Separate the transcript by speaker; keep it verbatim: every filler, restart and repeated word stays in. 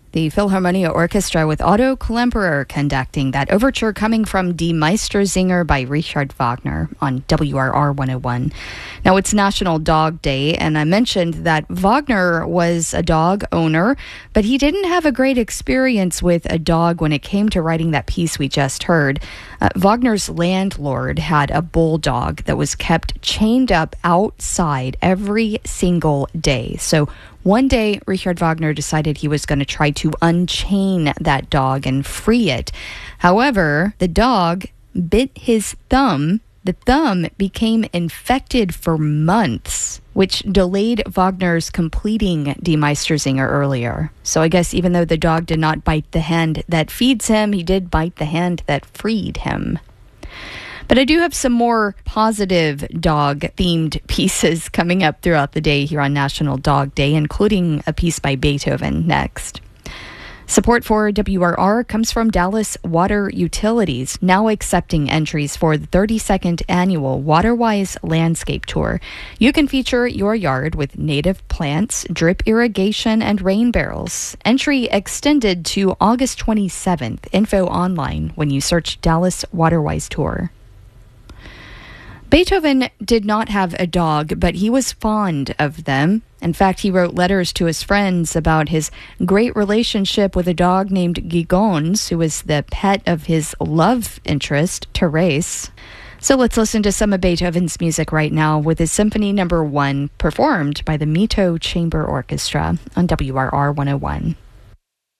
Speaker 1: The Philharmonia Orchestra with Otto Klemperer conducting that overture coming from Die Meistersinger by Richard Wagner on W R R one oh one. Now, it's National Dog Day, and I mentioned that Wagner was a dog owner, but he didn't have a great experience with a dog when it came to writing that piece we just heard. Uh, Wagner's landlord had a bulldog that was kept chained up outside every single day. So one day, Richard Wagner decided he was going to try to unchain that dog and free it. However, the dog bit his thumb. The thumb became infected for months, which delayed Wagner's completing Die Meistersinger earlier. So I guess even though the dog did not bite the hand that feeds him, he did bite the hand that freed him. But I do have some more positive dog-themed pieces coming up throughout the day here on National Dog Day, including a piece by Beethoven next. Support for W R R comes from Dallas Water Utilities, now accepting entries for the thirty-second annual Waterwise Landscape Tour. You can feature your yard with native plants, drip irrigation, and rain barrels. Entry extended to August twenty-seventh. Info online when you search Dallas Waterwise Tour. Beethoven did not have a dog, but he was fond of them. In fact, he wrote letters to his friends about his great relationship with a dog named Gigons, who was the pet of his love interest, Therese. So let's listen to some of Beethoven's music right now with his Symphony Number One, performed by the Mito Chamber Orchestra on W R R one oh one.